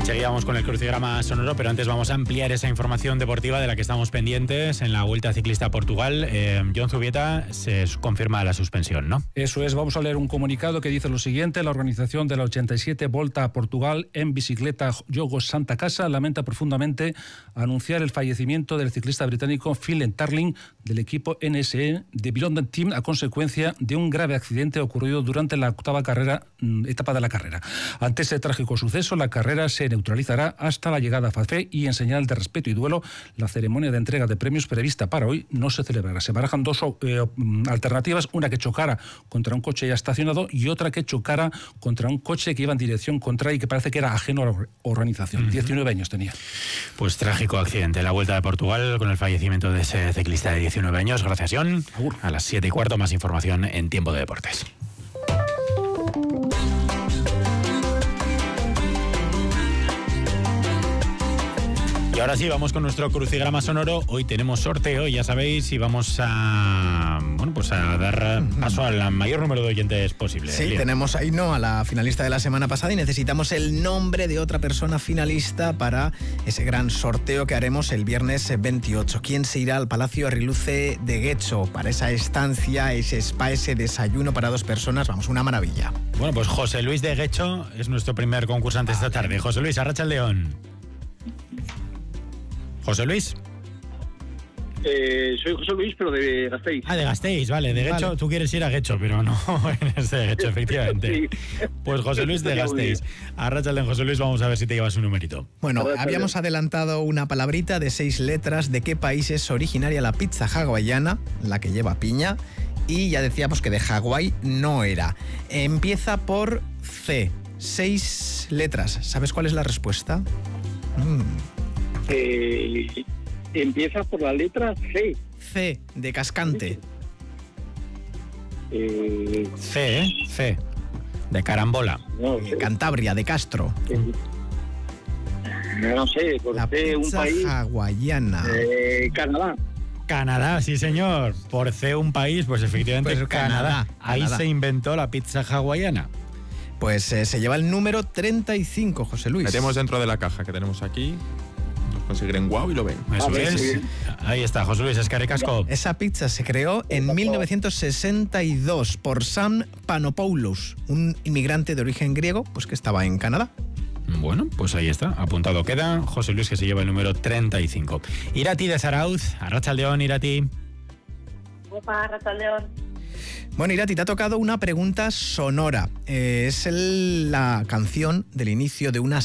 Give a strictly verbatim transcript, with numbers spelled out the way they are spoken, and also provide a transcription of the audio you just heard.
Enseguida vamos con el crucigrama sonoro, pero antes vamos a ampliar esa información deportiva de la que estamos pendientes en la Vuelta Ciclista a Portugal. Eh, Jon Zubieta, se confirma la suspensión, ¿no? Eso es, vamos a leer un comunicado que dice lo siguiente: la organización de la ochenta y siete Volta a Portugal en bicicleta Jogos Santa Casa lamenta profundamente anunciar el fallecimiento del ciclista británico Phil Tarling del equipo N S E de Bilondon Team a consecuencia de un grave accidente ocurrido durante la octava carrera, etapa de la carrera. Ante ese trágico suceso, la carrera se neutralizará hasta la llegada a Fafé y en señal de respeto y duelo, la ceremonia de entrega de premios prevista para hoy no se celebrará. Se barajan dos eh, alternativas, una que chocara contra un coche ya estacionado y otra que chocara contra un coche que iba en dirección contraria y que parece que era ajeno a la organización. Uh-huh. diecinueve años tenía. Pues trágico accidente en la Vuelta de Portugal con el fallecimiento de ese ciclista de diecinueve años. Gracias, Jon. Agur. A las siete y cuarto más información en Tiempo de Deportes. Y ahora sí, vamos con nuestro crucigrama sonoro. Hoy tenemos sorteo, ya sabéis, y vamos a bueno pues a dar paso al mayor número de oyentes posible. Sí, Elías. Tenemos ahí no a la finalista de la semana pasada y necesitamos el nombre de otra persona finalista para ese gran sorteo que haremos el viernes veintiocho. ¿Quién se irá al Palacio Arriluce de Guecho para esa estancia, ese spa, ese desayuno para dos personas? Vamos, una maravilla. Bueno, pues José Luis de Guecho es nuestro primer concursante esta tarde. José Luis, Arratsaldeon. José Luis. Eh, soy José Luis, pero de Gasteiz. Ah, de Gasteiz, vale. De Guecho, vale. Tú quieres ir a Guecho, pero no eres de Guecho, efectivamente. Sí. Pues José Luis de Gasteiz. Arratsaldeon, José Luis, vamos a ver si te llevas un numerito. Bueno, habíamos adelantado una palabrita de seis letras. ¿De qué país es originaria la pizza hawaiana, la que lleva piña? Y ya decíamos que de Hawái no era. Empieza por C. Seis letras. ¿Sabes cuál es la respuesta? Mm. Eh, empieza por la letra C. C, de cascante. Eh, C, ¿eh? C. De carambola. No, eh, Cantabria, de Castro. Eh, no sé, por la C, un pizza país. hawaiana. Eh, Canadá. Canadá, sí señor. Por C, un país, pues efectivamente pues Canadá. Canadá. Ahí Canadá. se inventó la pizza hawaiana. Pues eh, se lleva el número treinta y cinco, José Luis. Metemos dentro de la caja que tenemos aquí. Conseguirán guau y lo ven. Eso ver, es. sí. Ahí está, José Luis Escaricasco. Esa pizza se creó en mil novecientos sesenta y dos por Sam Panopoulos, un inmigrante de origen griego, pues que estaba en Canadá. Bueno, pues ahí está, apuntado queda. José Luis, que se lleva el número treinta y cinco. Irati de Zarauz, Arratsaldeon, Irati. Opa, Arratsaldeon. Bueno, Irati, te ha tocado una pregunta sonora. Eh, es el, la canción del inicio de una